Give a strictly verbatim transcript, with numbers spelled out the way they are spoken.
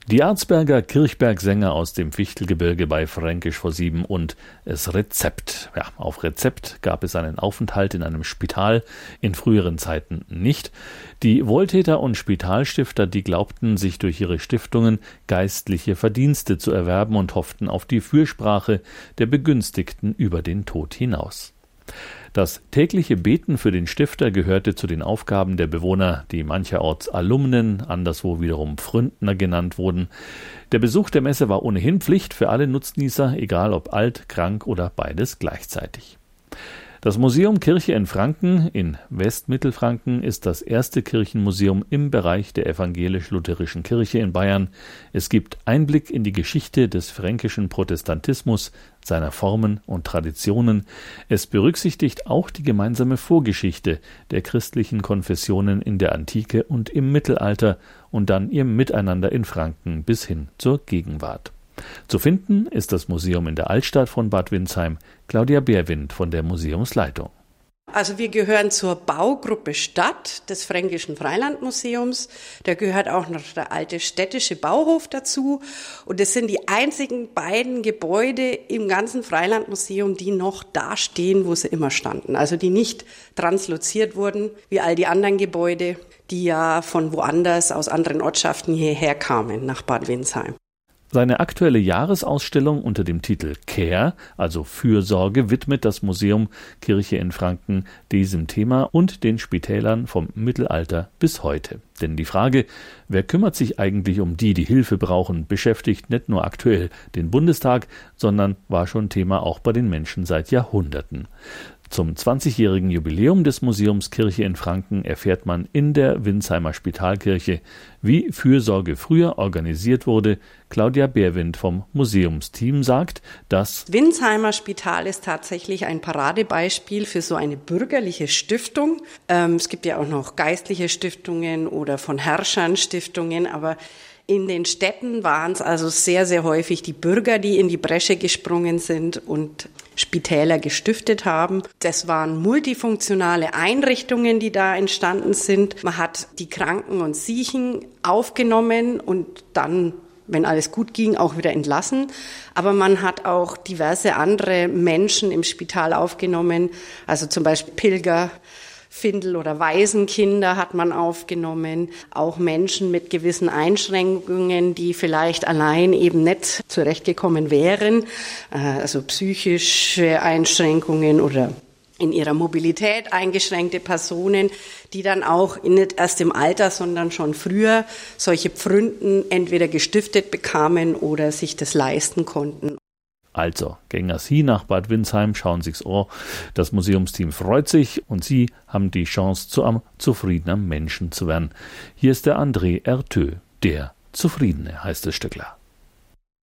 Die Arzberger Kirchbergsänger aus dem Fichtelgebirge bei Fränkisch vor Sieben und es Rezept. Ja, auf Rezept gab es einen Aufenthalt in einem Spital, in früheren Zeiten nicht. Die Wohltäter und Spitalstifter, die glaubten, sich durch ihre Stiftungen geistliche Verdienste zu erwerben und hofften auf die Fürsprache der Begünstigten über den Tod hinaus. Das tägliche Beten für den Stifter gehörte zu den Aufgaben der Bewohner, die mancherorts Alumnen, anderswo wiederum Pfründner genannt wurden. Der Besuch der Messe war ohnehin Pflicht für alle Nutznießer, egal ob alt, krank oder beides gleichzeitig. Das Museum Kirche in Franken in Westmittelfranken ist das erste Kirchenmuseum im Bereich der evangelisch-lutherischen Kirche in Bayern. Es gibt Einblick in die Geschichte des fränkischen Protestantismus, seiner Formen und Traditionen. Es berücksichtigt auch die gemeinsame Vorgeschichte der christlichen Konfessionen in der Antike und im Mittelalter und dann ihr Miteinander in Franken bis hin zur Gegenwart. Zu finden ist das Museum in der Altstadt von Bad Windsheim. Claudia Beerwind von der Museumsleitung. Also wir gehören zur Baugruppe Stadt des Fränkischen Freilandmuseums. Da gehört auch noch der alte städtische Bauhof dazu. Und das sind die einzigen beiden Gebäude im ganzen Freilandmuseum, die noch da stehen, wo sie immer standen. Also die nicht transloziert wurden, wie all die anderen Gebäude, die ja von woanders, aus anderen Ortschaften hierher kamen, nach Bad Windsheim. Seine aktuelle Jahresausstellung unter dem Titel Care, also Fürsorge, widmet das Museum Kirche in Franken diesem Thema und den Spitälern vom Mittelalter bis heute. Denn die Frage, wer kümmert sich eigentlich um die, die Hilfe brauchen, beschäftigt nicht nur aktuell den Bundestag, sondern war schon Thema auch bei den Menschen seit Jahrhunderten. Zum zwanzigjährigen Jubiläum des Museums Kirche in Franken erfährt man in der Windsheimer Spitalkirche, wie Fürsorge früher organisiert wurde. Claudia Beerwind vom Museumsteam sagt, dass Windsheimer Spital ist tatsächlich ein Paradebeispiel für so eine bürgerliche Stiftung. Ähm, es gibt ja auch noch geistliche Stiftungen oder von Herrschern Stiftungen, aber in den Städten waren es also sehr, sehr häufig die Bürger, die in die Bresche gesprungen sind und Spitäler gestiftet haben. Das waren multifunktionale Einrichtungen, die da entstanden sind. Man hat die Kranken und Siechen aufgenommen und dann, wenn alles gut ging, auch wieder entlassen. Aber man hat auch diverse andere Menschen im Spital aufgenommen, also zum Beispiel Pilger, Findel- oder Waisenkinder hat man aufgenommen, auch Menschen mit gewissen Einschränkungen, die vielleicht allein eben nicht zurechtgekommen wären, also psychische Einschränkungen oder in ihrer Mobilität eingeschränkte Personen, die dann auch nicht erst im Alter, sondern schon früher solche Pfründen entweder gestiftet bekamen oder sich das leisten konnten. Also, gängern Sie nach Bad Windsheim, schauen sich's an. Das Museumsteam freut sich und Sie haben die Chance, zu einem zufriedenen Menschen zu werden. Hier ist der André Ertö, der Zufriedene, heißt das Stückler.